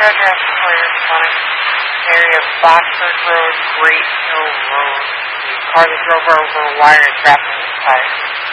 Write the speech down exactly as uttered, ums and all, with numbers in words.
Address Employer Sonic area of Boxford Road, Great Hill Road. The car that drove over a wire and trapped inside.